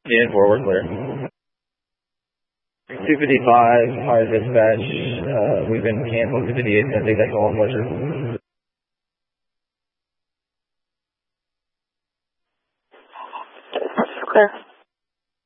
Yeah, forward, clear. 255, high dispatch. We've been canceled 258. I think that's all pleasure. Clear.